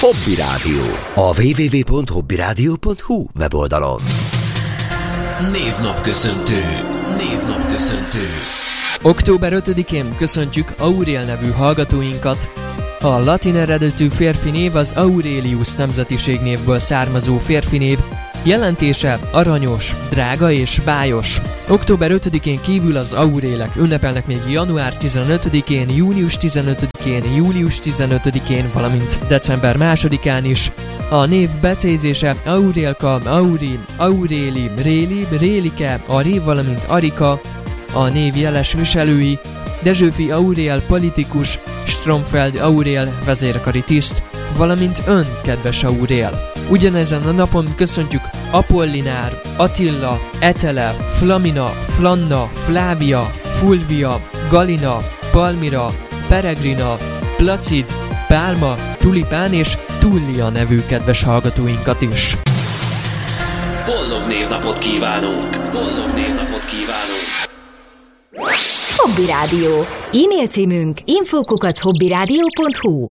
Hobby Rádió. A www.hobbyradio.hu weboldalon. Névnapköszöntő. Október 5-én köszöntjük Aurél nevű hallgatóinkat. A latin eredetű férfi név az Aurelius nemzetiségnévből származó férfi név, jelentése aranyos, drága és bájos. Október 5-én kívül az aurélek ünnepelnek még január 15-én, június 15-én, július 15-én, valamint december 2-án is. A név becézése Aurélka, Auri, Auréli, Réli, Rélike, Ari, valamint Arika. A név jeles viselői: Dezsőfi Aurél politikus, Stromfeld Aurél vezérkari tiszt, valamint ön, kedves Aurél. Ugyanezen a napon köszöntjük Apollinár, Attila, Etele, Flamina, Flanna, Flávia, Fulvia, Galina, Palmira, Peregrina, Placid, Pálma, Tulipán és Tullia nevű kedves hallgatóinkat is. Boldog névnapot kívánunk! Hobby Rádió. E-mail címünk info@hobbyradio.hu.